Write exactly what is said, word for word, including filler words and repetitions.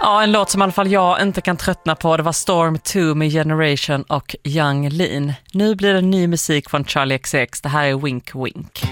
Ja, en låt som i alla fall jag inte kan tröttna på. Det var Storm två med Generation och Young Lean. Nu blir det ny musik från Charlie X C X. Det här är Wink Wink.